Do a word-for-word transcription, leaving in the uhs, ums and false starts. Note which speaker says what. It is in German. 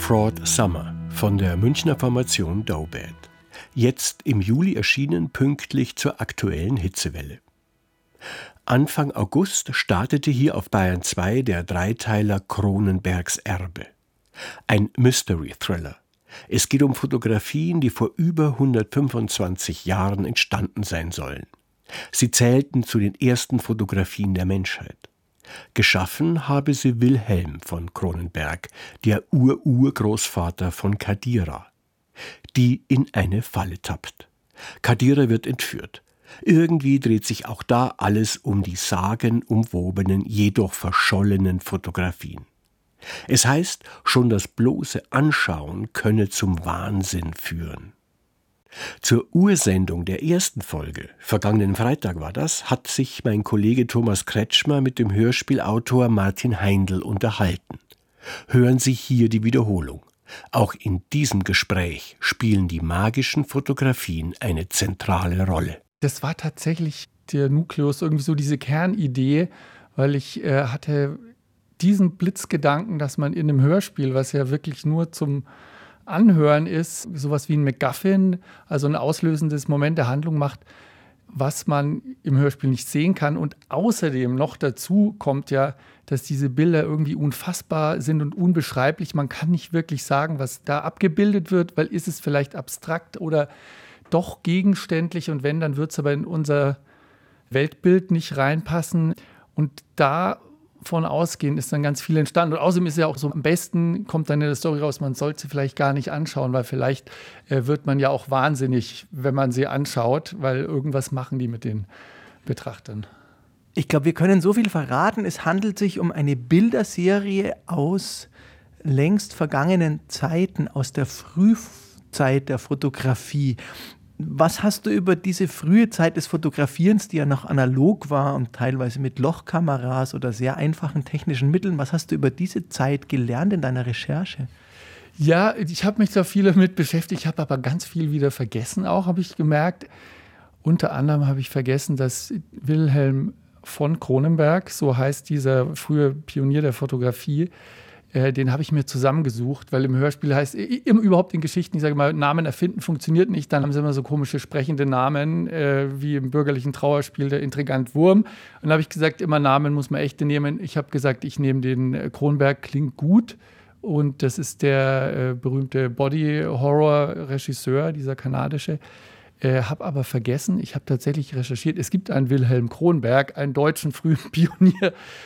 Speaker 1: Fraud Summer von der Münchner Formation Doubad. Jetzt im Juli erschienen, pünktlich zur aktuellen Hitzewelle. Anfang August startete hier auf Bayern zwei der Dreiteiler Cronenbergs Erbe. Ein Mystery-Thriller. Es geht um Fotografien, die vor über hundertfünfundzwanzig Jahren entstanden sein sollen. Sie zählten zu den ersten Fotografien der Menschheit. Geschaffen habe sie Wilhelm von Cronenberg, der Ur-Urgroßvater von Kadira, die in eine Falle tappt. Kadira wird entführt. Irgendwie dreht sich auch da alles um die sagenumwobenen, jedoch verschollenen Fotografien. Es heißt, schon das bloße Anschauen könne zum Wahnsinn führen. Zur Ursendung der ersten Folge, vergangenen Freitag war das, hat sich mein Kollege Thomas Kretschmer mit dem Hörspielautor Martin Heindl unterhalten. Hören Sie hier die Wiederholung. Auch in diesem Gespräch spielen die magischen Fotografien eine zentrale Rolle.
Speaker 2: Das war tatsächlich der Nukleus, irgendwie so diese Kernidee, weil ich äh, hatte diesen Blitzgedanken, dass man in einem Hörspiel, was ja wirklich nur zum Anhören ist, sowas wie ein MacGuffin, also ein auslösendes Moment der Handlung macht, was man im Hörspiel nicht sehen kann. Und außerdem noch dazu kommt ja, dass diese Bilder irgendwie unfassbar sind und unbeschreiblich. Man kann nicht wirklich sagen, was da abgebildet wird, weil ist es vielleicht abstrakt oder doch gegenständlich. Und wenn, dann wird es aber in unser Weltbild nicht reinpassen. Und da von ausgehen ist dann ganz viel entstanden. Und außerdem ist ja auch so, am besten kommt dann in der Story raus, man sollte sie vielleicht gar nicht anschauen, weil vielleicht äh, wird man ja auch wahnsinnig, wenn man sie anschaut, weil irgendwas machen die mit den Betrachtern.
Speaker 3: Ich glaube, wir können so viel verraten. Es handelt sich um eine Bilderserie aus längst vergangenen Zeiten, aus der Frühzeit der Fotografie. Was hast du über diese frühe Zeit des Fotografierens, die ja noch analog war und teilweise mit Lochkameras oder sehr einfachen technischen Mitteln, was hast du über diese Zeit gelernt in deiner Recherche?
Speaker 2: Ja, ich habe mich da viel damit beschäftigt, ich habe aber ganz viel wieder vergessen auch, habe ich gemerkt. Unter anderem habe ich vergessen, dass Wilhelm von Cronenberg, so heißt dieser frühe Pionier der Fotografie, den habe ich mir zusammengesucht, weil im Hörspiel heißt, immer überhaupt in Geschichten, ich sage mal, Namen erfinden funktioniert nicht. Dann haben sie immer so komische sprechende Namen, äh, wie im bürgerlichen Trauerspiel der Intrigant Wurm. Und dann habe ich gesagt, immer Namen muss man echte nehmen. Ich habe gesagt, ich nehme den Cronenberg, klingt gut. Und das ist der äh, berühmte Body-Horror-Regisseur, dieser kanadische. Äh, habe aber vergessen, ich habe tatsächlich recherchiert, es gibt einen Wilhelm Cronenberg, einen deutschen frühen Pionier